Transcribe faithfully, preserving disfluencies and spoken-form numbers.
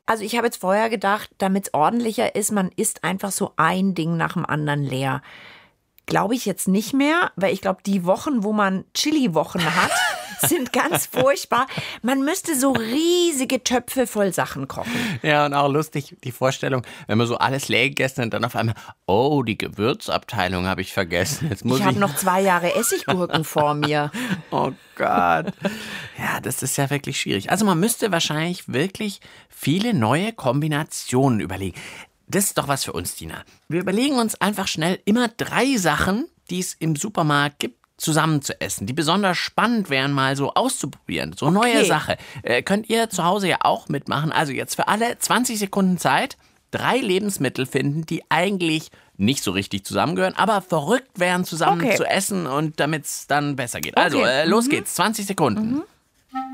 Also ich habe jetzt vorher gedacht, damit es ordentlicher ist, man isst einfach so ein Ding nach dem anderen leer. Glaube ich jetzt nicht mehr, weil ich glaube, die Wochen, wo man Chili-Wochen hat, sind ganz furchtbar. Man müsste so riesige Töpfe voll Sachen kochen. Ja, und auch lustig die Vorstellung, wenn man so alles leer gegessen hat und dann auf einmal, oh, die Gewürzabteilung habe ich vergessen. Jetzt muss ich ich habe noch zwei Jahre Essiggurken vor mir. Oh Gott. Ja, das ist ja wirklich schwierig. Also man müsste wahrscheinlich wirklich viele neue Kombinationen überlegen. Das ist doch was für uns, Dina. Wir überlegen uns einfach schnell immer drei Sachen, die es im Supermarkt gibt, zusammen zu essen, die besonders spannend wären, mal so auszuprobieren. So eine Okay. neue Sache. Äh, könnt ihr zu Hause ja auch mitmachen. Also jetzt für alle zwanzig Sekunden Zeit, drei Lebensmittel finden, die eigentlich nicht so richtig zusammengehören, aber verrückt wären, zusammen Okay. zu essen und damit es dann besser geht. Okay. Also, äh, los Mhm. geht's. zwanzig Sekunden. Mhm.